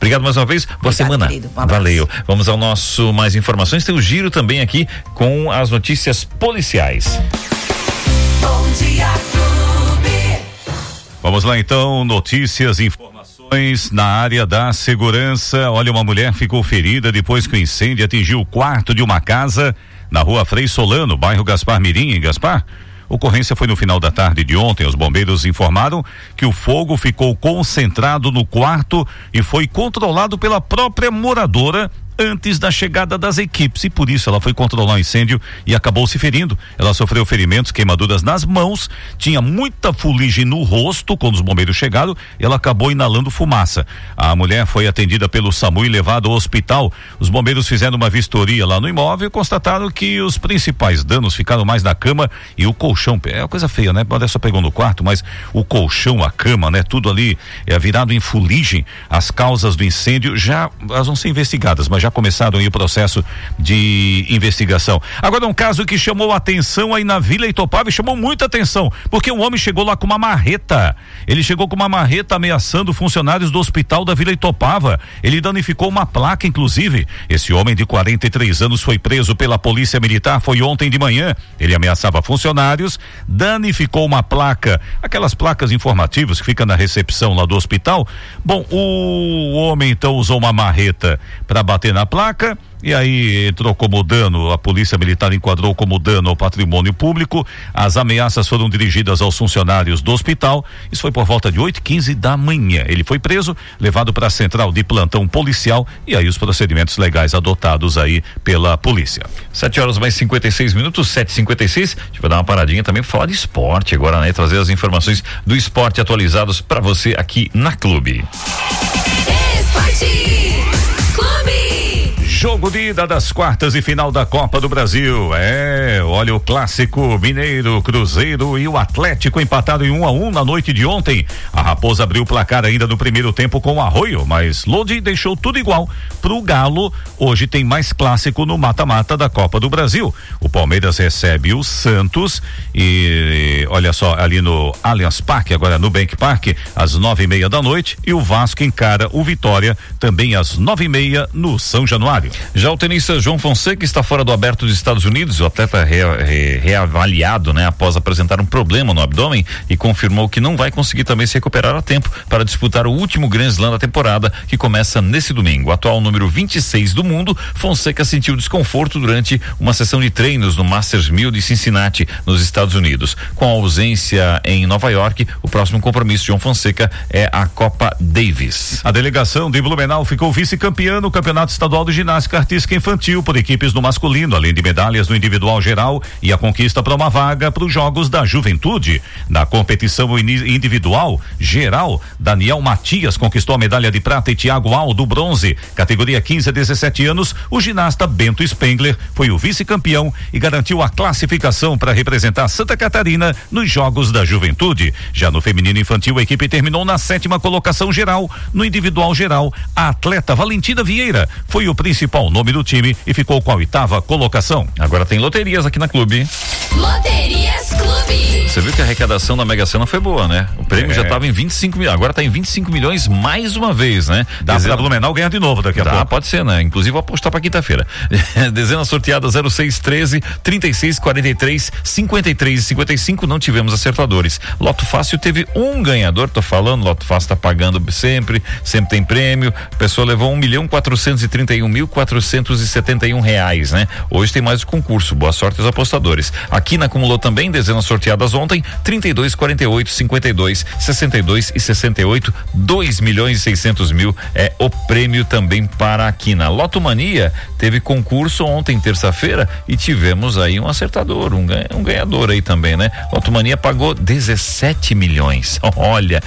Obrigado mais uma vez. Boa semana. Querido, Valeu. Vamos ao nosso mais informações. Tem o giro também aqui com as notícias policiais. Bom Dia Clube. Vamos lá então, notícias e informações na área da segurança. Olha, uma mulher ficou ferida depois que o incêndio atingiu o quarto de uma casa na rua Frei Solano, bairro Gaspar Mirim, em Gaspar. A ocorrência foi no final da tarde de ontem. Os bombeiros informaram que o fogo ficou concentrado no quarto e foi controlado pela própria moradora antes da chegada das equipes, e por isso ela foi controlar o incêndio e acabou se ferindo. Ela sofreu ferimentos, queimaduras nas mãos, tinha muita fuligem no rosto quando os bombeiros chegaram e ela acabou inalando fumaça. A mulher foi atendida pelo SAMU e levada ao hospital. Os bombeiros fizeram uma vistoria lá no imóvel e constataram que os principais danos ficaram mais na cama e o colchão. É uma coisa feia, né? Ela só pegou no quarto, mas o colchão, a cama, né? Tudo ali virado em fuligem. As causas do incêndio elas vão ser investigadas, mas já começaram aí o processo de investigação. Agora, um caso que chamou a atenção aí na Vila Itopava, e chamou muita atenção, porque um homem chegou lá com uma marreta. Ele chegou com uma marreta ameaçando funcionários do hospital da Vila Itopava. Ele danificou uma placa, inclusive. Esse homem de 43 anos foi preso pela Polícia Militar, foi ontem de manhã. Ele ameaçava funcionários, danificou uma placa, aquelas placas informativas que ficam na recepção lá do hospital. Bom, o homem então usou uma marreta para bater na placa, e aí entrou como dano, a Polícia Militar enquadrou como dano ao patrimônio público. As ameaças foram dirigidas aos funcionários do hospital. Isso foi por volta de 8h15 da manhã. Ele foi preso, levado para a central de plantão policial, e aí os procedimentos legais adotados aí pela polícia. 7h mais 56 minutos, 7h56. A gente vai dar uma paradinha também para falar de esporte agora, né? Trazer as informações do esporte atualizados para você aqui na Clube. Esporte Clube. Jogo de ida das quartas e final da Copa do Brasil. Olha o clássico mineiro, Cruzeiro e o Atlético empatado em 1-1 na noite de ontem. A Raposa abriu o placar ainda no primeiro tempo com o Arroio, mas Lodi deixou tudo igual pro Galo. Hoje tem mais clássico no mata-mata da Copa do Brasil. O Palmeiras recebe o Santos e olha só, ali no Allianz Parque, agora no Bank Park, às 9h30 da noite, e o Vasco encara o Vitória também às 9h30 no São Januário. Já o tenista João Fonseca está fora do Aberto dos Estados Unidos. O atleta reavaliado, né, após apresentar um problema no abdômen, e confirmou que não vai conseguir também se recuperar a tempo para disputar o último Grand Slam da temporada, que começa nesse domingo. Atual número 26 do mundo, Fonseca sentiu desconforto durante uma sessão de treinos no Masters 1000 de Cincinnati, nos Estados Unidos. Com a ausência em Nova York, o próximo compromisso de João Fonseca é a Copa Davis. A delegação de Blumenau ficou vice-campeã no Campeonato Estadual de Ginástica Artística Infantil por equipes no masculino, além de medalhas no individual geral e a conquista para uma vaga para os Jogos da Juventude. Na competição individual geral, Daniel Matias conquistou a medalha de prata e Thiago Aldo bronze. Categoria 15 a 17 anos, o ginasta Bento Spengler foi o vice-campeão e garantiu a classificação para representar Santa Catarina nos Jogos da Juventude. Já no feminino infantil, a equipe terminou na 7ª colocação geral. No individual geral, a atleta Valentina Vieira foi o principal nome do time e ficou com a 8ª colocação. Agora tem loterias aqui na Clube. Loterias Clube. Você viu que a arrecadação da Mega Sena foi boa, né? O prêmio já estava em 25 milhões, agora está em 25 milhões mais uma vez, né? Dá pra Blumenau ganhar de novo daqui a pouco. Pode ser, né? Inclusive vou apostar para quinta-feira. Dezena sorteada 06, 13, 36, 43, 53 e 55, não tivemos acertadores. Loto Fácil teve um ganhador, tô falando, Loto Fácil tá pagando sempre tem prêmio. A pessoa levou R$1.431.471, né? Hoje tem mais o concurso. Boa sorte aos apostadores. Aqui na acumulou também dezenas sorteadas ontem, 32, 48, 52, 62 e 68, 2.600.000 é o prêmio também para a Quina. Loto Mania teve concurso ontem, terça-feira, e tivemos aí um acertador, um ganhador aí também, né? Loto Mania pagou 17 milhões. Olha,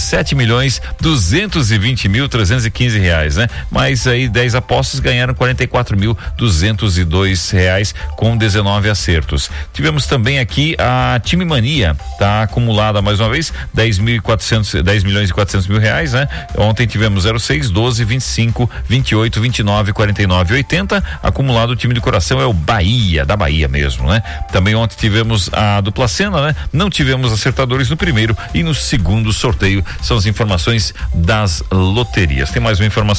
17.220.315 reais, né? Mas aí 10 apostas ganharam 44.202 reais com 19 acertos. Tivemos também aqui a Time Mania, tá acumulada mais uma vez 10.400.000 reais, né? Ontem tivemos 06, 12, 25, 28, 29, 49, 80. Acumulado o time de coração é o Bahia, da Bahia mesmo, né? Também ontem tivemos a dupla cena, né? Não tivemos acertadores no primeiro e no segundo sorteio. São as informações das loterias. Tem mais uma informação